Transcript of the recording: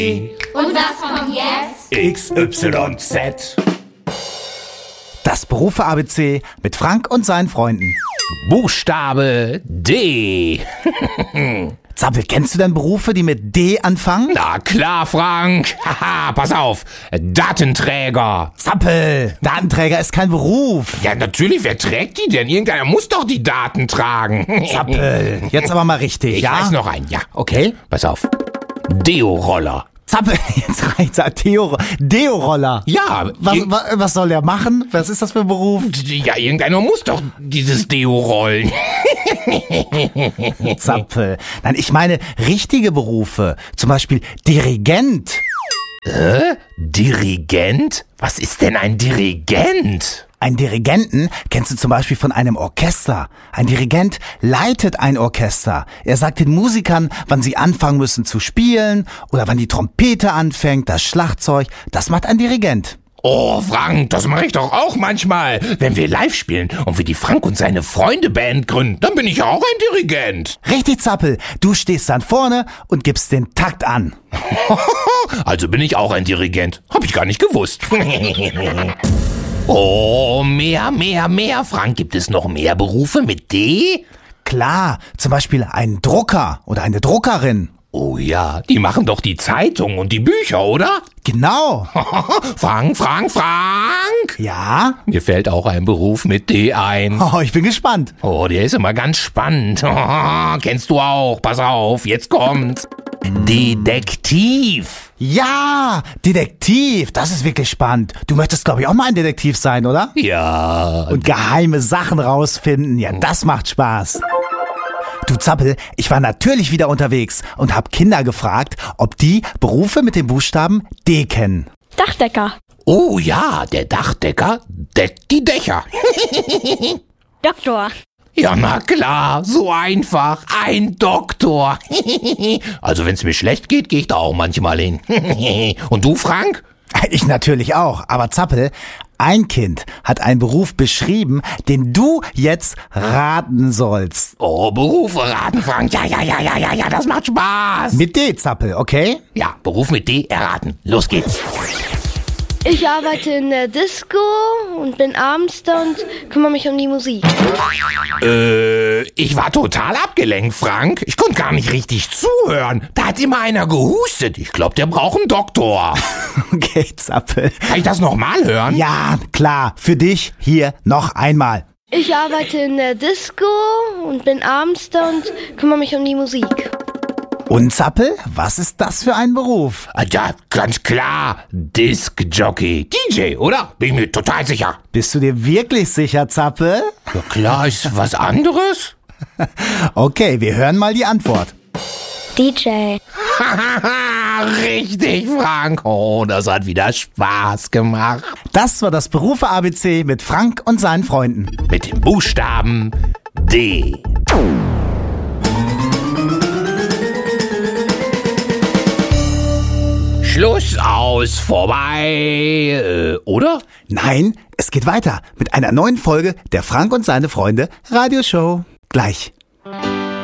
Und was kommt jetzt? XYZ. Das Berufe-ABC mit Frank und seinen Freunden. Buchstabe D. Zappel, kennst du denn Berufe, die mit D anfangen? Na klar, Frank. Haha, pass auf. Datenträger. Zappel, Datenträger ist kein Beruf. Ja, natürlich, wer trägt die denn? Irgendeiner muss doch die Daten tragen. Zappel, jetzt aber mal richtig, Ich ja? weiß noch einen, ja. Okay. Pass auf. Deo-Roller. Zappel, jetzt reicht's. Deo-Roller. Ja, Was soll der machen? Was ist das für ein Beruf? ja, irgendeiner muss doch dieses Deo rollen. Zappel. Nein, ich meine richtige Berufe. Zum Beispiel Dirigent. Dirigent? Was ist denn ein Dirigent? Einen Dirigenten kennst du zum Beispiel von einem Orchester. Ein Dirigent leitet ein Orchester. Er sagt den Musikern, wann sie anfangen müssen zu spielen oder wann die Trompete anfängt, das Schlagzeug. Das macht ein Dirigent. Oh, Frank, das mache ich doch auch manchmal. Wenn wir live spielen und wir die Frank und seine Freunde Band gründen, dann bin ich auch ein Dirigent. Richtig, Zappel. Du stehst dann vorne und gibst den Takt an. Also bin ich auch ein Dirigent. Hab ich gar nicht gewusst. Oh, mehr, Frank. Gibt es noch mehr Berufe mit D? Klar, zum Beispiel ein Drucker oder eine Druckerin. Oh ja, die machen doch die Zeitung und die Bücher, oder? Genau. Frank. Ja? Mir fällt auch ein Beruf mit D ein. Oh, ich bin gespannt. Oh, der ist immer ganz spannend. Kennst du auch. Pass auf, jetzt kommt's. Detektiv. Ja, Detektiv. Das ist wirklich spannend. Du möchtest, glaube ich, auch mal ein Detektiv sein, oder? Ja. Und geheime Sachen rausfinden. Ja, das macht Spaß. Du Zappel, ich war natürlich wieder unterwegs und habe Kinder gefragt, ob die Berufe mit dem Buchstaben D kennen. Dachdecker. Oh ja, der Dachdecker deckt die Dächer. Doktor. Ja, na klar, so einfach. Ein Doktor. Also wenn's mir schlecht geht, gehe ich da auch manchmal hin. Und du, Frank? Ich natürlich auch, aber Zappel, ein Kind hat einen Beruf beschrieben, den du jetzt raten sollst. Oh, Berufe raten, Frank. Ja, das macht Spaß. Mit D, Zappel, okay? Ja, Beruf mit D erraten. Los geht's. Ich arbeite in der Disco und bin abends da und kümmere mich um die Musik. Ich war total abgelenkt, Frank. Ich konnte gar nicht richtig zuhören. Da hat immer einer gehustet. Ich glaube, der braucht einen Doktor. Okay, Zappel. Kann ich das nochmal hören? Ja, klar, für dich hier noch einmal. Ich arbeite in der Disco und bin abends da und kümmere mich um die Musik. Und Zappel, was ist das für ein Beruf? Ja, ganz klar. Disc-Jockey. DJ, oder? Bin ich mir total sicher. Bist du dir wirklich sicher, Zappel? Ja klar, ist was anderes? Okay, wir hören mal die Antwort. DJ. Richtig, Frank. Oh, das hat wieder Spaß gemacht. Das war das Berufe-ABC mit Frank und seinen Freunden. Mit dem Buchstaben D. Schluss, aus, vorbei, oder? Nein, es geht weiter mit einer neuen Folge der Frank und seine Freunde Radioshow. Gleich.